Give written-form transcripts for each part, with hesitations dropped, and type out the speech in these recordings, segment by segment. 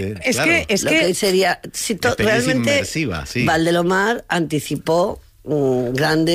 Es claro. que Lo que sería... realmente inmersiva, sí. Valdelomar anticipó gran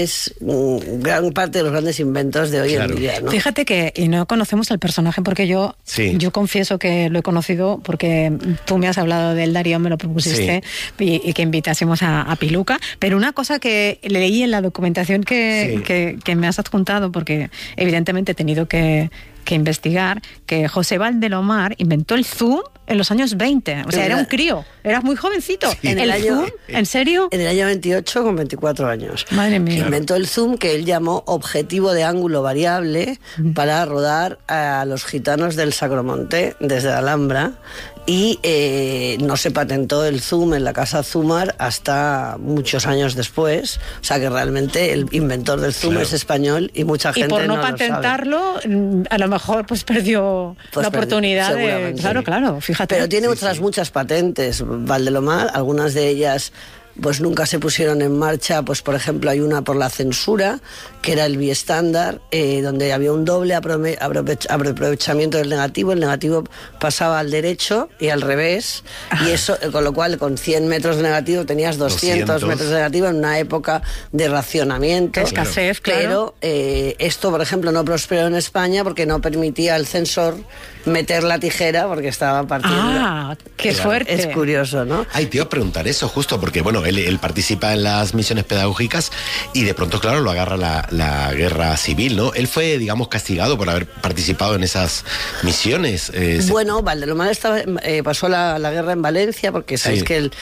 parte de los grandes inventos de hoy en día, ¿no? Fíjate que, y no conocemos al personaje porque yo confieso que lo he conocido porque tú me has hablado del Darío, me lo propusiste y que invitásemos a Piluca, pero una cosa que leí en la documentación que me has adjuntado, porque evidentemente he tenido que investigar, que José Valdelomar inventó el zoom en los años 20, o sea, era un crío, era muy jovencito. Sí. ¿El zoom? ¿En serio? En el año 28, con 24 años. Madre mía. Inventó el zoom, que él llamó objetivo de ángulo variable, para rodar a los gitanos del Sacromonte desde la Alhambra, y no se patentó el zoom en la casa Zumar hasta muchos años después. O sea que realmente el inventor del zoom es español y mucha gente y por no lo patentarlo, a lo mejor perdió la oportunidad de... Claro, fíjate. Pero tiene muchas patentes, Valdelomar, algunas de ellas pues nunca se pusieron en marcha. Pues por ejemplo hay una por la censura, que era el biestándar, donde había un doble aprovechamiento del negativo. El negativo pasaba al derecho y al revés, y eso, con lo cual con 100 metros de negativo tenías 200 metros de negativo en una época de racionamiento. Escasez, claro. Pero esto, por ejemplo, no prosperó en España porque no permitía al censor meter la tijera porque estaba partiendo. ¡Qué fuerte! Es curioso, ¿no? Ay, te iba a preguntar eso justo porque, bueno, él participa en las misiones pedagógicas y de pronto, claro, lo agarra la guerra civil, ¿no? Él fue, digamos, castigado por haber participado en esas misiones. Bueno, Valdelomar pasó la guerra en Valencia, porque sabéis que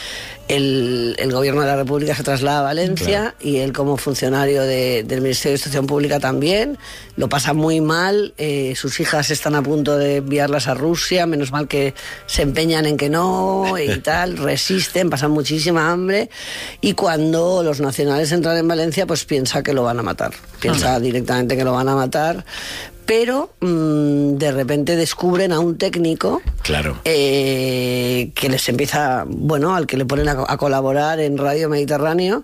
el gobierno de la República se traslada a Valencia, y él, como funcionario del Ministerio de Instrucción Pública, también lo pasa muy mal. Sus hijas están a punto de enviarlas a Rusia, menos mal que se empeñan en que no y tal, resisten, pasan muchísima hambre, y cuando los nacionales entran en Valencia, pues piensa que lo van a matar, piensa directamente que lo van a matar. Pero de repente descubren a un técnico que les empieza, al que le ponen a colaborar en Radio Mediterráneo,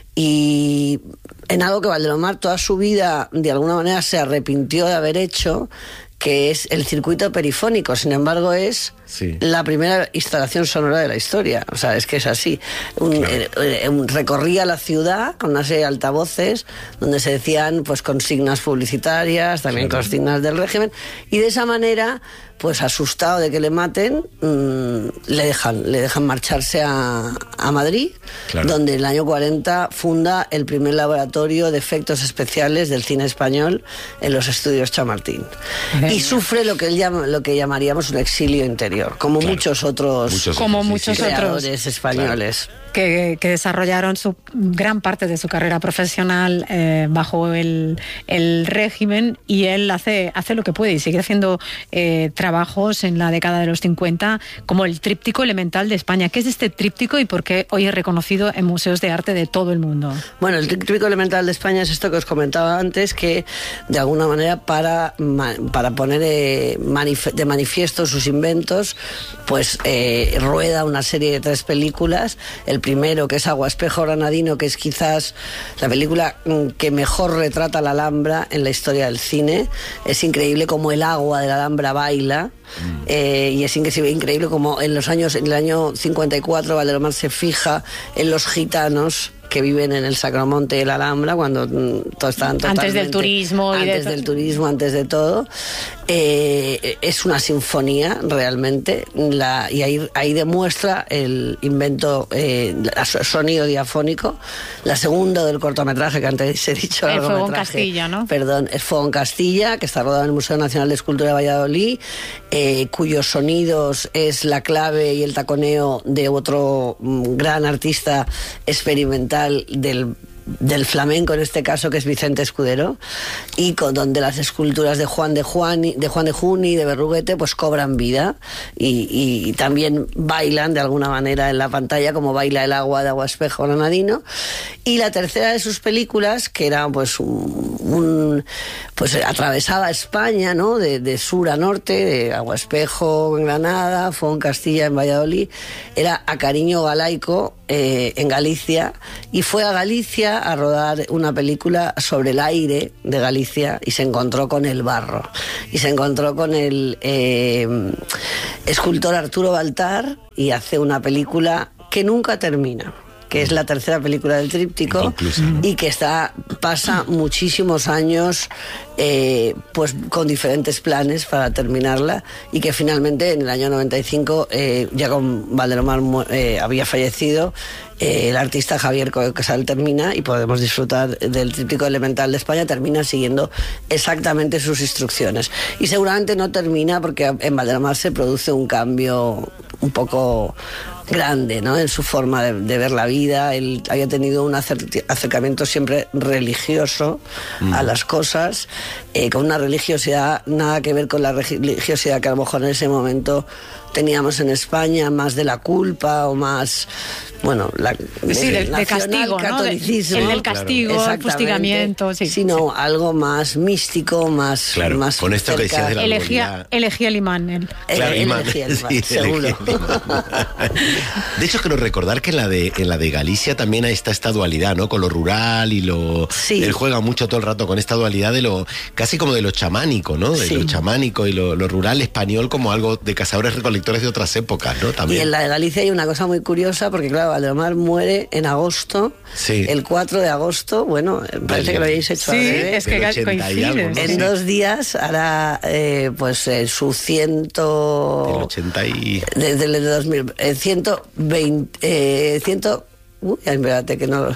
y en algo que Valdelomar toda su vida de alguna manera se arrepintió de haber hecho, que es el circuito perifónico. Sin embargo, es la primera instalación sonora de la historia. O sea, es que es así. Recorría la ciudad con una serie de altavoces donde se decían pues consignas publicitarias, también consignas del régimen, y de esa manera, pues asustado de que le maten, le dejan marcharse a Madrid, donde en el año 40 funda el primer laboratorio de efectos especiales del cine español en los estudios Chamartín. Y sufre lo que llamaríamos un exilio interior, como muchos otros creadores españoles. Que desarrollaron gran parte de su carrera profesional bajo el régimen, y él hace lo que puede y sigue haciendo trabajos en la década de los 50, como el tríptico elemental de España. ¿Qué es este tríptico y por qué hoy es reconocido en museos de arte de todo el mundo? Bueno, el tríptico elemental de España es esto que os comentaba antes, que de alguna manera para poner de manifiesto sus inventos, pues rueda una serie de 3 películas. El primero, que es Agua Espejo Granadino, que es quizás la película que mejor retrata la Alhambra en la historia del cine. Es increíble cómo el agua de la Alhambra baila, y es increíble cómo en el año 54 Valdelomar se fija en los gitanos que viven en el Sacromonte de la Alhambra, cuando estaban totalmente... Antes del turismo. Antes de todo. Es una sinfonía, realmente, y ahí demuestra el invento, sonido diafónico. La segunda del cortometraje, que antes he dicho... El Fuego en Castilla, ¿no? Perdón, el Fuego en Castilla, que está rodado en el Museo Nacional de Escultura de Valladolid, cuyos sonidos es la clave y el taconeo de otro gran artista experimental del flamenco, en este caso, que es Vicente Escudero, y donde las esculturas de Juan de Juni y de Berruguete pues cobran vida y también bailan de alguna manera en la pantalla, como baila el agua de Agua Espejo Granadino. Y la tercera de sus películas, que era pues pues atravesaba España, ¿no? De sur a norte, de Agua Espejo en Granada, Fuego en Castilla en Valladolid, era A Cariño Galaico en Galicia, y fue a Galicia a rodar una película sobre el aire de Galicia y se encontró con el barro. Y se encontró con el escultor Arturo Baltar y hace una película que nunca termina, que es la tercera película del tríptico y que pasa muchísimos años pues con diferentes planes para terminarla, y que finalmente en el año 95, ya con Valdelomar había fallecido, el artista Javier Casal termina, y podemos disfrutar del tríptico elemental de España. Termina siguiendo exactamente sus instrucciones, y seguramente no termina porque en Valdelomar se produce un cambio un poco grande, ¿no?, en su forma de ver la vida. Él había tenido un acercamiento siempre religioso a las cosas, con una religiosidad nada que ver con la religiosidad que a lo mejor en ese momento teníamos en España, más de la culpa o más, bueno, de castigo, catolicismo, ¿no? El del castigo, el fustigamiento, sí, sino algo más místico, más, más con esto que decías de la elegía el imán, él. Claro, elegía el imán, seguro. De hecho, quiero recordar que en la de Galicia también está esta dualidad, ¿no? Con lo rural y lo... Sí. Él juega mucho todo el rato con esta dualidad de lo... casi como de lo chamánico, ¿no? De lo chamánico y lo rural español como algo de cazadores recolectores de otras épocas, ¿no? También. Y en la de Galicia hay una cosa muy curiosa, porque claro, Valdelomar muere en agosto, el 4 de agosto, bueno, parece que lo habéis hecho es que coincide. En 2 días hará su 100... Del 80 y... Desde el 2000... 120... espérate que no...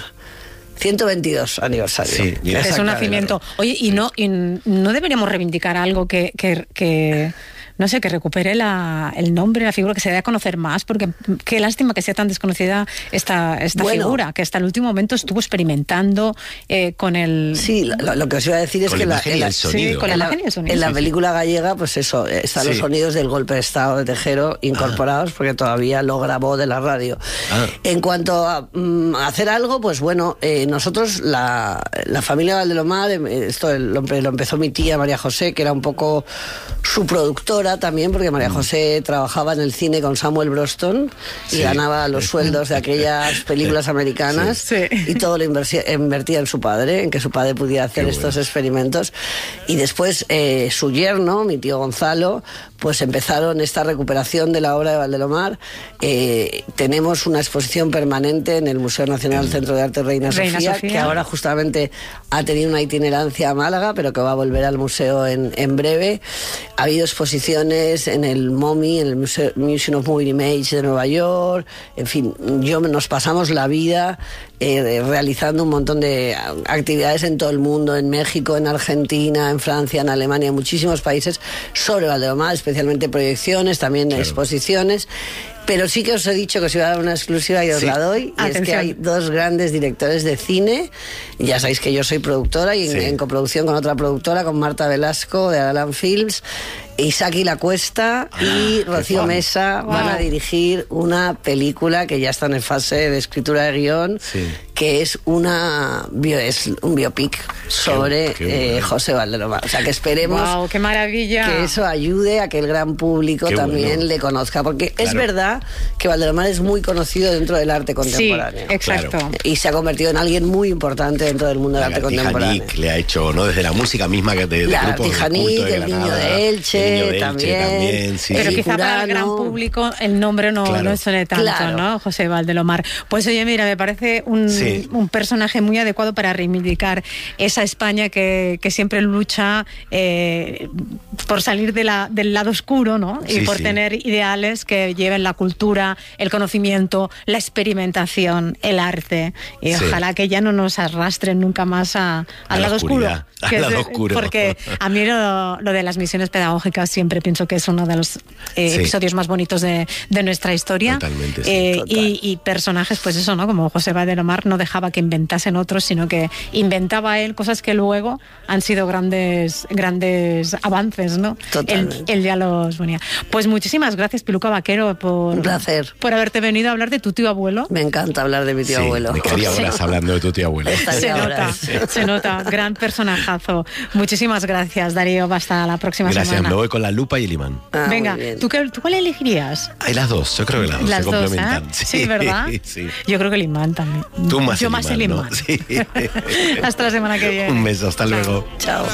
122 aniversario. Sí, es su nacimiento. Oye, y no deberíamos reivindicar algo que no sé, que recupere el nombre, la figura, que se dé a conocer más, porque qué lástima que sea tan desconocida esta figura, que hasta el último momento estuvo experimentando con el... Sí, lo que os iba a decir es que con la imagen y el sonido. En la película gallega, pues eso, están los sonidos del golpe de Estado de Tejero incorporados, porque todavía lo grabó de la radio. En cuanto a hacer algo, pues bueno, nosotros, la familia Valdelomar, esto lo empezó mi tía María José, que era un poco su productora también, porque María José trabajaba en el cine con Samuel Broston y ganaba los sueldos de aquellas películas americanas, y todo lo invertía en su padre, en que su padre pudiera hacer estos experimentos. Y después su yerno, mi tío Gonzalo, pues empezaron esta recuperación de la obra de Valdelomar. Tenemos una exposición permanente en el Museo Nacional Centro de Arte Reina Sofía, que ahora justamente ha tenido una itinerancia a Málaga, pero que va a volver al museo en breve. Ha habido exposiciones en el MoMI, en el Museum of Moving Image de Nueva York. En fin, nos pasamos la vida realizando un montón de actividades en todo el mundo, en México, en Argentina, en Francia, en Alemania, en muchísimos países, sobre Valdelomar, especialmente proyecciones, también exposiciones. Pero sí que os he dicho que os iba a dar una exclusiva y os la doy. Y es que hay 2 grandes directores de cine. Ya sabéis que yo soy productora y en coproducción con otra productora, con Marta Velasco de Alan Films, Isaki La Cuesta y Rocío Mesa van a dirigir una película que ya está en fase de escritura de guión, que es un biopic sobre José Valdelomar. O sea, que esperemos ¡qué maravilla! Que eso ayude a que el gran público también le conozca, porque es verdad que Valdelomar es muy conocido dentro del arte contemporáneo. Sí, exacto. Y se ha convertido en alguien muy importante dentro del mundo del arte contemporáneo. Le ha hecho, ¿no?, desde la música misma de grupos Tijanic, el Niño de Elche, también. Pero quizá para el gran público el nombre no suene tanto, ¿no? José Valdelomar. Pues oye, mira, me parece un personaje muy adecuado para reivindicar esa España que siempre lucha por salir del lado oscuro, ¿no? Y por tener ideales que lleven la cultura, el conocimiento, la experimentación, el arte. Y ojalá que ya no nos arrastren nunca más al lado oscuro. Porque a mí lo de las misiones pedagógicas siempre pienso que es uno de los episodios más bonitos de nuestra historia. Totalmente, y personajes, pues eso, ¿no? Como José Valdelomar no dejaba que inventasen otros, sino que inventaba él cosas que luego han sido grandes avances, ¿no? Totalmente. Él ya los ponía. Pues muchísimas gracias, Piluca Vaquero, un placer. Por haberte venido a hablar de tu tío abuelo. Me encanta hablar de mi tío abuelo. Me quedaría horas hablando de tu tío abuelo. Se nota. Gran personajazo. Muchísimas gracias, Darío. Hasta la próxima semana. Gracias, me voy con la lupa y el imán. Venga, ¿tú cuál elegirías? Hay las dos, yo creo que las dos se complementan. Sí, ¿verdad? Yo creo que el imán también. Tú Yo más Selimán, ¿no? Sí. Hasta la semana que viene. Un beso, hasta luego. Chao.